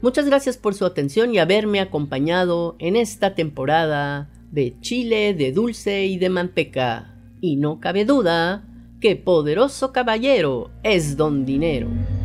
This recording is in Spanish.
Muchas gracias por su atención y haberme acompañado en esta temporada de chile, de dulce y de manteca. Y no cabe duda que poderoso caballero es Don Dinero.